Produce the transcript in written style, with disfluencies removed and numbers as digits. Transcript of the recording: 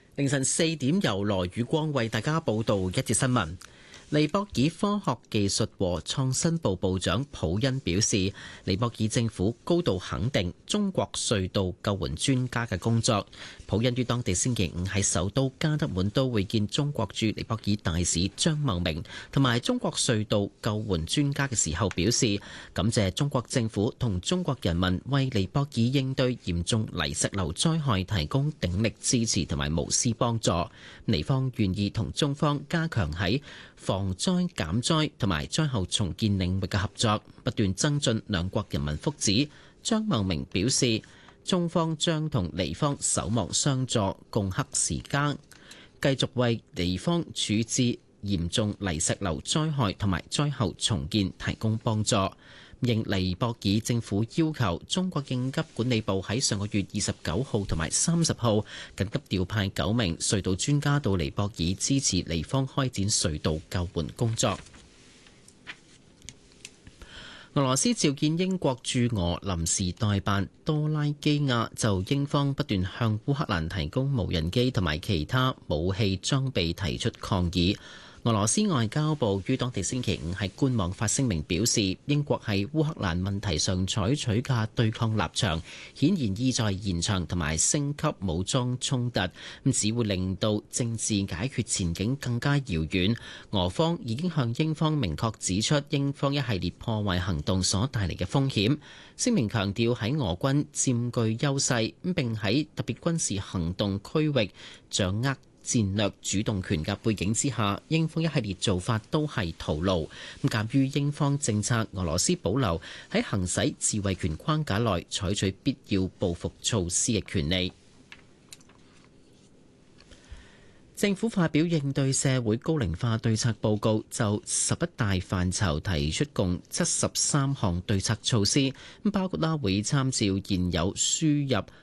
凌晨4點，由羅宇光為大家報道一節新聞。尼泊爾科學技術和創新部部長普恩表示，尼泊爾政府高度肯定中國隧道救援專家嘅工作。普恩於當地星期五喺首都加德滿都會見中國駐尼泊爾大使張茂明同埋中國隧道救援專家嘅時候表示，感謝中國政府同中國人民為尼泊爾應對嚴重泥石流災害提供鼎力支持同埋無私幫助。尼方願意同中方加強喺防災減災同埋災後重建領域嘅合作，不斷增進兩國人民福祉。張茂明表示，中方將同尼方守望相助，共克時艱，繼續為尼方處置嚴重泥石流災害同埋災後重建提供幫助。應尼泊爾政府要求，中國應急管理部喺上個月29號同埋30號緊急調派9名隧道專家到尼泊爾支持尼方開展隧道救援工作。俄羅斯召見英國駐俄臨時代辦多拉基亞，就英方不斷向烏克蘭提供無人機同埋其他武器裝備提出抗議。俄羅斯外交部於當地星期五喺官網發聲明表示，英國喺烏克蘭問題上採取嘅對抗立場，顯然意在延長同埋升級武裝衝突，只會令到政治解決前景更加遙遠。俄方已經向英方明確指出英方一系列破壞行動所帶嚟嘅風險。聲明強調喺俄軍佔據優勢，並喺特別軍事行動區域掌握戰略主動權嘅背景之下，英方一系列做法都係徒勞。鑑於英方政策，俄羅斯保留喺行使自衛權框架內採取必要報復措施嘅權利。政府發表應對社會高齡化對策報告，就11大範疇提出共73項對策措施，包括會參照現有輸入